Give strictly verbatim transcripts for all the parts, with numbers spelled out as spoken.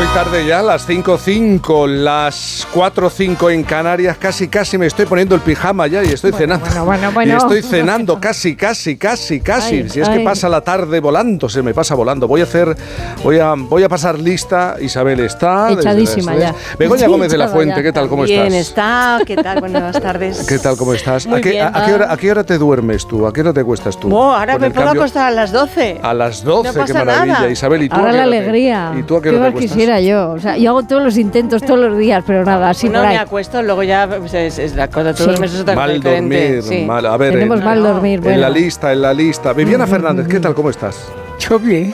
muy tarde ya, las cinco cinco, las cuatro cinco en Canarias, casi casi me estoy poniendo el pijama ya y estoy bueno, cenando. Bueno, bueno, bueno. Y estoy cenando casi, casi, casi, casi. Ay, si es ay. que pasa la tarde volando, se me pasa volando. Voy a hacer, voy a, voy a pasar lista. Isabel está. Echadísima desde las ya. tres. Begoña Sí, Gómez de la echada Fuente, ya. ¿qué tal? ¿Cómo Bien estás? está, ¿qué tal? Buenas tardes. ¿Qué tal? ¿Cómo estás? Muy ¿A qué, bien. a, a qué hora, ¿A qué hora te duermes tú? ¿A qué hora te cuestas tú? Oh, ahora Con me el puedo cambio- acostar a las doce. A las doce, No qué pasa maravilla. nada. Isabel, ¿y tú? Ahora a qué la hora te- alegría. ¿Y tú a qué ¿Qué hora te más cuestas? quisiera yo? O sea, yo hago todos los intentos todos los días, pero nada, así no por ahí. me acuesto, luego ya pues, es, es la cosa, Sí. todos los meses es otra cosa Mal diferente. dormir, Sí. mal. A ver, Tenemos en, mal dormir, en bueno. la lista, en la lista. Viviana Fernández, ¿qué tal? ¿Cómo estás? Yo bien.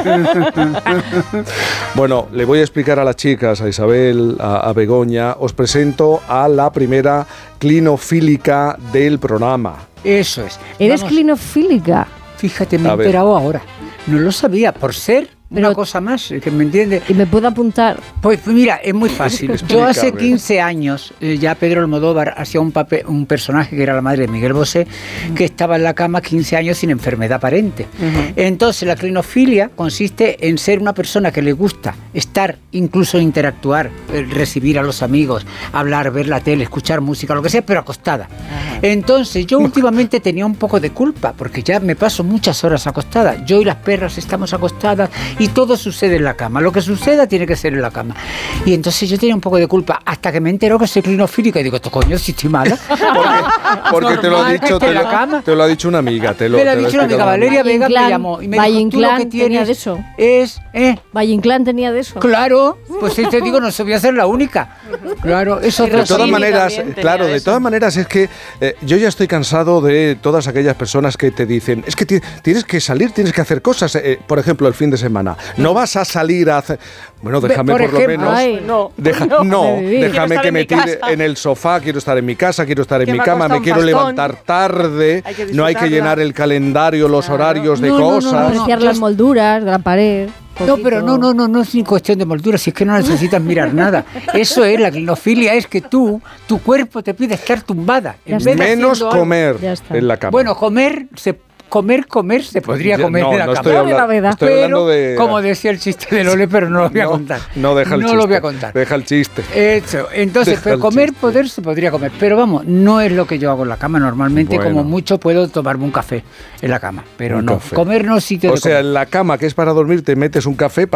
Bueno, le voy a explicar a las chicas, a Isabel, a, a Begoña. Os presento a la primera clinofílica del programa. Eso es. ¿Eres Vamos, clinofílica? Fíjate, me A he ver. enterado ahora. No lo sabía, por ser Pero- una cosa más, que me entiende. ¿Y me puedo apuntar? Pues mira, es muy fácil. Yo hace Explícame. quince años, eh, ya Pedro Almodóvar hacía un papel, un personaje que era la madre de Miguel Bosé, que estaba en la cama quince años sin enfermedad aparente. Ujú. Entonces, la clinofilia consiste en ser una persona que le gusta estar, incluso interactuar, eh, recibir a los amigos, hablar, ver la tele, escuchar música, lo que sea, pero acostada. Entonces, yo últimamente tenía un poco de culpa, porque ya me paso muchas horas acostada. Yo y las perras estamos acostadas y todo sucede en la cama. Lo que suceda tiene que ser en la cama. Y entonces yo tenía un poco de culpa, hasta que me enteró que soy clinofílica y digo, ¿esto coño, si estoy mala? Porque, porque te lo ha Normal que dicho, esté te en la lo, cama. te lo ha dicho una amiga. Te lo, Me lo ha te lo dicho una amiga, explicado Valeria Valle Vega me Inclán- llamó y me Valle dijo, tú lo que Inclán tenía tienes de eso. es... ¿eh? Valle Inclán tenía de eso. Claro, pues si te digo, no se voy a ser la única. Claro, eso Y De dos. todas Rossini maneras, también tenía claro, de eso. todas maneras es que eh, yo ya estoy cansado de todas aquellas personas que te dicen, es que ti- tienes que salir, tienes que hacer cosas, eh, por ejemplo, el fin de semana. No vas a salir a hacer... Bueno, Ve, déjame por por, lo ejemplo, menos... Ay. No, Deja- no. no, de vivir. Quiero déjame estar que en me mi tire casa. en el sofá, quiero estar en mi casa, quiero estar en Que mi me ha cama, me costado un quiero pastón. levantar tarde, Hay que no hay que disfrutarla. llenar el calendario, los Claro. horarios de No, no, no, cosas. no, no. Apreciar yo- las molduras de la pared. No, poquito. pero no, no, no, no es ni cuestión de moldura, si es que no necesitas mirar nada. Eso es, la clinofilia es que tú, tu cuerpo te pide estar tumbada. Ya En vez de Menos haciendo algo. comer Ya está. en la cama. Bueno, comer, se, comer, comer, se podría Ya- comer no, en la no cama. estoy No, hablando, la verdad. estoy Pero, hablando de... como decía el chiste de Lole, pero no lo voy a no, contar. No, deja el no chiste. lo voy a contar. Deja el chiste. Eso, entonces, Deja pero el comer, chiste. poder, se podría comer. Pero vamos, no es lo que yo hago en la cama. Normalmente, Bueno. como mucho, puedo tomarme un café en la cama. Pero Un no, café. comer no es sitio O de sea, comer. en la cama, que es para dormir, te metes un café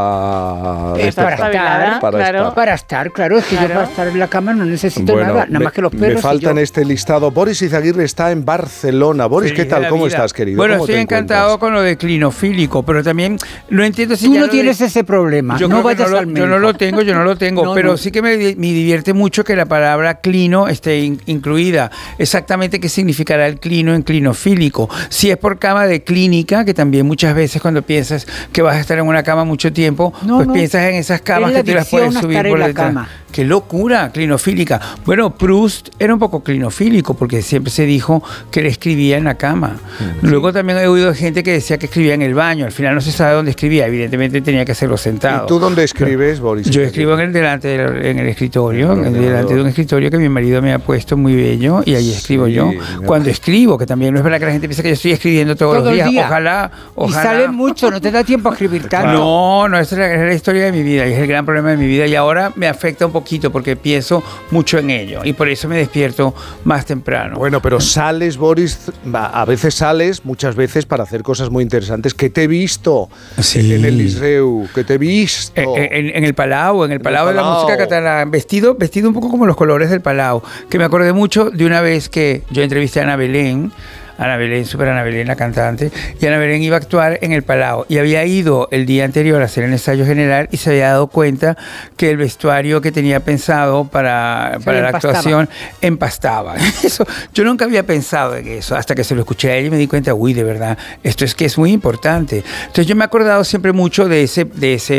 para... Es para despertar. estar, para claro. estar. Para estar, claro, es que yo Claro. para estar en la cama no necesito Bueno, nada, nada me- más que los Me perros. y falta en yo. este listado. Boris Izaguirre está en Barcelona. Boris, ¿qué Feliz de tal? la ¿Cómo vida. estás, querido? Bueno, ¿Cómo estoy te encantado encuentras? con lo de clinofílico, pero también no entiendo si Tú ya no lo tienes de- ese problema, Yo no creo que vayas lo- al médico. Yo no lo tengo, yo no lo tengo, No, pero no. sí que me, me divierte mucho que la palabra clino esté in- incluida. Exactamente qué significará el clino en clinofílico. Si es por cama de clínica, que también muchas veces cuando piensas que vas a estar en una cama mucho tiempo, No, pues no. piensas en esas camas Es la que tú las adicción puedes a subir estar en por la detrás. cama. ¡Qué locura! Clinofílica. Bueno, Proust era un poco clinofílico porque siempre se dijo que él escribía en la cama. Luego también he oído gente que decía que escribía en el baño. Al final no se sabe dónde escribía. Evidentemente tenía que hacerlo sentado. ¿Y tú dónde escribes, Boris? Yo escribo en el delante del- en el escritorio, En el en ordenador. delante de un escritorio que mi marido me ha puesto muy bello y ahí escribo Sí, yo. mira. Cuando escribo, que también no es verdad que la gente piensa que yo estoy escribiendo todos Todo los el días. día. Ojalá, Y ojalá. sale mucho, no te da tiempo a escribir tanto. No, no, esa es la, es la historia de mi vida y es el gran problema de mi vida y ahora me afecta un poquito porque pienso mucho en ello y por eso me despierto más temprano. Bueno, pero sales, Boris, va, a veces sales, muchas veces, para hacer cosas muy interesantes. Que te he visto Sí. en el Liceu, que te he visto. En, en- en el Palau, en el En Palau el de la Palau. música catalana, vestido, vestido un poco como los colores del Palau, que me acordé mucho de una vez que yo entrevisté a Ana Belén, Ana Belén, super Ana Belén, la cantante, y Ana Belén iba a actuar en el Palau y había ido el día anterior a hacer el ensayo general y se había dado cuenta que el vestuario que tenía pensado para, Se para le la empastaba. actuación empastaba. Eso, yo nunca había pensado en eso hasta que se lo escuché a ella y me di cuenta, uy, de verdad, esto es que es muy importante. Entonces yo me he acordado siempre mucho de ese, de ese